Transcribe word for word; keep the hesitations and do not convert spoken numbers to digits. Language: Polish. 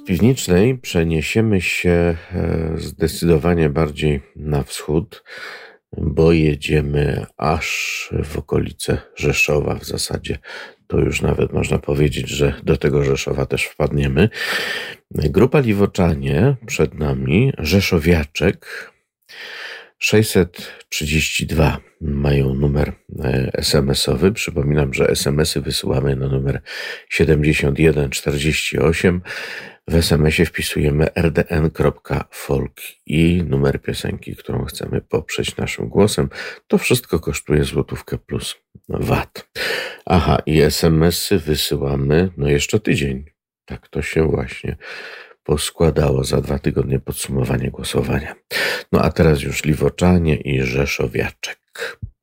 Piwnicznej przeniesiemy się e, zdecydowanie bardziej na wschód, bo jedziemy aż w okolice Rzeszowa. W zasadzie to już nawet można powiedzieć, że do tego Rzeszowa też wpadniemy. Grupa Liwoczanie przed nami, Rzeszowiaczek sześćset trzydzieści dwa mają numer es em esowy. Przypominam, że es em esy wysyłamy na numer siedemdziesiąt jeden czterdzieści osiem. W es em esie wpisujemy er de en kropka folk i numer piosenki, którą chcemy poprzeć naszym głosem. To wszystko kosztuje złotówkę plus vat. Aha, i es em esy wysyłamy no jeszcze tydzień. Tak to się właśnie poskładało, za dwa tygodnie podsumowanie głosowania. No a teraz już Liwoczanie i Rzeszowiaczek.